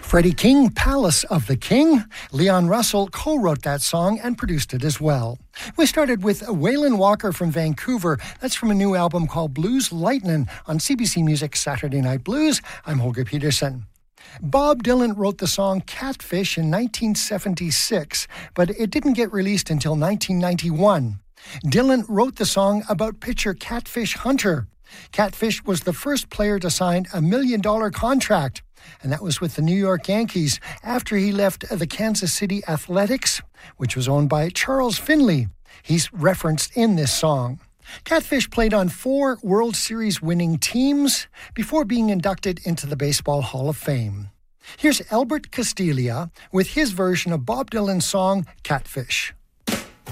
Freddie King, Palace of the King. Leon Russell co-wrote that song and produced it as well. We started with Waylon Walker from Vancouver. That's from a new album called Blues Lightnin' on CBC Music Saturday Night Blues. I'm Holger Peterson. Bob Dylan wrote the song Catfish in 1976, but it didn't get released until 1991. Dylan wrote the song about pitcher Catfish Hunter. Catfish was the first player to sign a $1 million contract, and that was with the New York Yankees after he left the Kansas City Athletics, which was owned by Charles Finley. He's referenced in this song. Catfish played on 4 World Series winning teams before being inducted into the Baseball Hall of Fame. Here's Albert Castilla with his version of Bob Dylan's song Catfish.